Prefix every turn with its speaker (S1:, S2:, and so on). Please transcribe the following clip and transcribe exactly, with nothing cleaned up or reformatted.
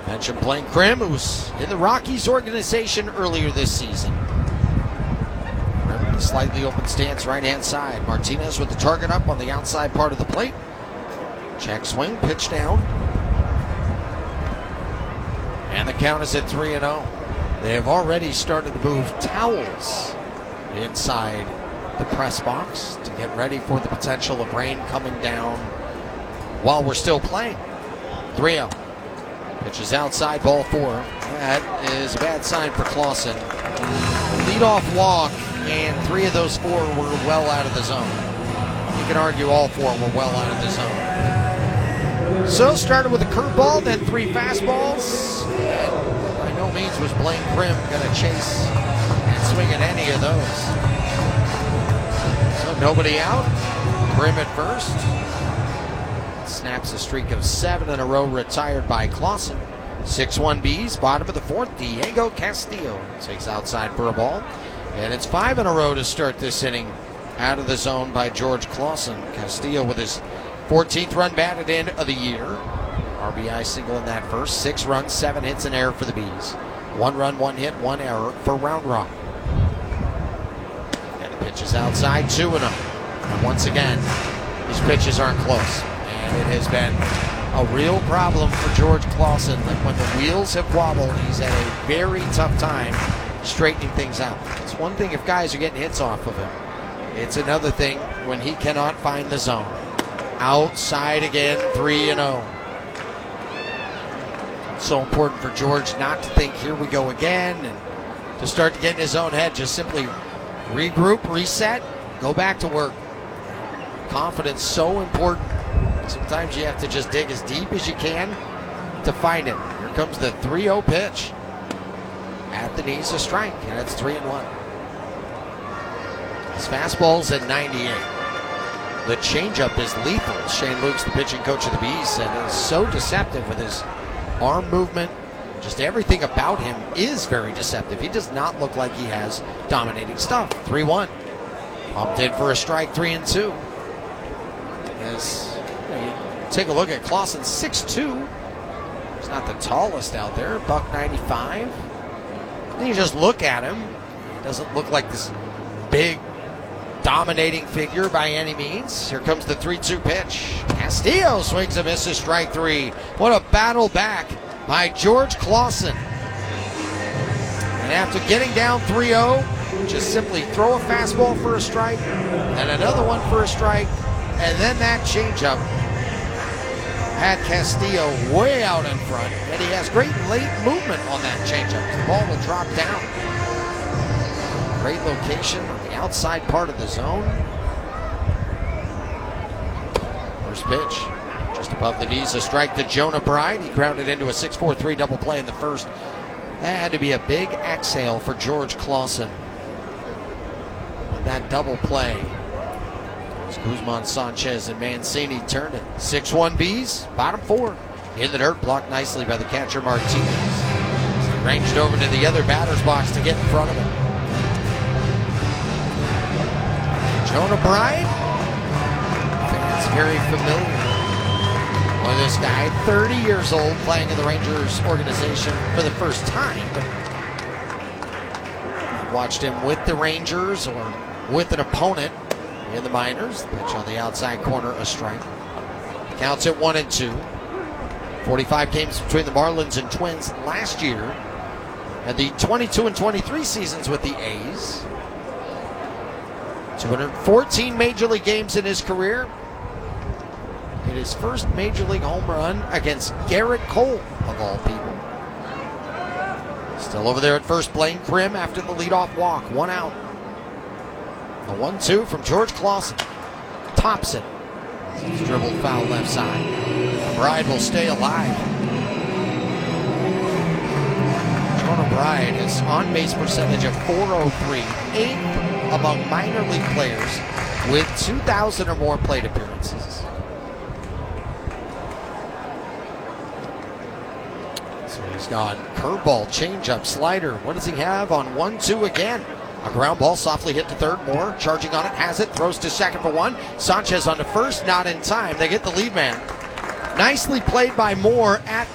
S1: Mentioned Blaine Krim, who was in the Rockies organization earlier this season. Krim in a slightly open stance, right-hand side. Martinez with the target up on the outside part of the plate. Check swing, pitch down. And the count is at three and oh. They have already started to move towels inside the press box to get ready for the potential of rain coming down while we're still playing. three oh. Pitch is outside, ball four. That is a bad sign for Clausen. Leadoff walk, and three of those four were well out of the zone. You can argue all four were well out of the zone. So started with a curveball, then three fastballs. And by no means was Blaine Krim going to chase and swing at any of those. So nobody out. Krim at first. Snaps a streak of seven in a row retired by Clausen. six one Bs, bottom of the fourth. Diego Castillo takes outside for a ball. And it's five in a row to start this inning out of the zone by George Clausen. Castillo with his fourteenth run batted in of the year. R B I single in that first. Six runs, seven hits, and error for the Bees. One run, one hit, one error for Round Rock. And the pitch is outside, two and oh. And once again, these pitches aren't close. And it has been a real problem for George Clausen. Like when the wheels have wobbled, he's had a very tough time straightening things out. It's one thing if guys are getting hits off of him. It's another thing when he cannot find the zone. Outside again, three and oh. So important for George not to think, here we go again, and to start to get in his own head. Just simply regroup, reset, go back to work. Confidence so important. Sometimes you have to just dig as deep as you can to find it. Here comes the three oh pitch. At the knees, a strike, and it's three and one. His fastball's at ninety-eight. The changeup is lethal. Shane Luke's the pitching coach of the Bees, and is so deceptive with his arm movement. Just everything about him is very deceptive. He does not look like he has dominating stuff. three one. Pumped in for a strike, three and two. As you take a look at Clausen, six two. He's not the tallest out there, buck ninety-five. Then you just look at him. He doesn't look like this big, dominating figure by any means. Here comes the three two pitch. Castillo swings and misses, strike three. What a battle back by George Clausen. And after getting down three oh, just simply throw a fastball for a strike, and another one for a strike, and then that changeup had Castillo way out in front, and he has great late movement on that changeup. The ball will drop down. Great location on the outside part of the zone. First pitch, just above the knees, a strike to Jonah Bride. He grounded into a six four three double play in the first. That had to be a big exhale for George Clausen. With that double play, Guzman, Sanchez, and Mancini turned it. six one Bs, bottom four. In the dirt, blocked nicely by the catcher Martinez. He ranged over to the other batter's box to get in front of him. Jonah Bride, fans very familiar with this guy. thirty years old, playing in the Rangers organization for the first time. I've watched him with the Rangers or with an opponent in the minors. Pitch on the outside corner, a strike. Counts at one and two. forty-five games between the Marlins and Twins last year, and the twenty-two and twenty-three seasons with the A's. two hundred fourteen major league games in his career. Hit his first major league home run against Garrett Cole, of all people. Still over there at first, Blaine Krim after the leadoff walk. One out. The one two from George Clausen. Tops it. He's dribbled foul left side. Bride will stay alive. Jonah Bride has on-base percentage of four oh three, eighth among minor league players with two thousand or more plate appearances. So he's got curveball, changeup, slider. What does he have on one two again? A ground ball softly hit to third. Moore charging on it, has it, throws to second for one. Sanchez on to first, not in time. They get the lead man. Nicely played by Moore at